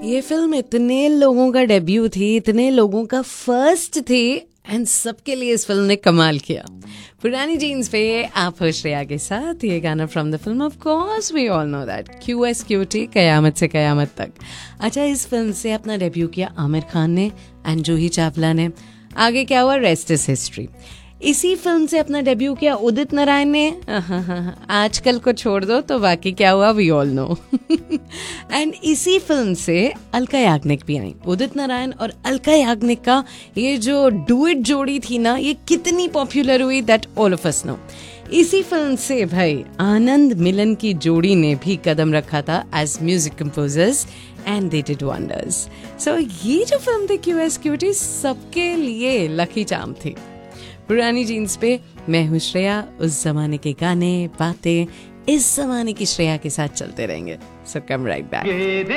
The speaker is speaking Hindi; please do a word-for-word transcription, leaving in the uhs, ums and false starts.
ये फिल्म इतने लोगों का डेब्यू थी, इतने लोगों का फर्स्ट थी, एंड सबके लिए इस फिल्म ने कमाल किया। पुरानी जीन्स पे आप हो श्रेया के साथ, ये गाना from the film of course we all know that, Q S Q T, कयामत से कयामत तक। अच्छा, इस फिल्म से अपना डेब्यू किया आमिर खान ने एंड जूही चावला ने। आगे क्या हुआ, रेस्ट इज हिस्ट्री। इसी फिल्म से अपना डेब्यू किया उदित नारायण ने। आजकल को छोड़ दो तो बाकी क्या हुआ वी ऑल नो। एंड इसी फिल्म से अलका याग्निक भी आई। उदित नारायण और अलका याग्निक का ये जो डुएट जोड़ी थी ना, ये कितनी पॉपुलर हुई that all of us know. इसी फिल्म से भाई आनंद मिलन की जोड़ी ने भी कदम रखा था as music composers and they did wonders. सो ये जो फिल्म थी क्यू एस क्यू टी, सबके लिए लकी चार्म थी। पुरानी जीन्स पे मैं हूँ श्रेया, उस जमाने के गाने बातें इस जमाने की श्रेया के साथ चलते रहेंगे। सो कम राइट बैक।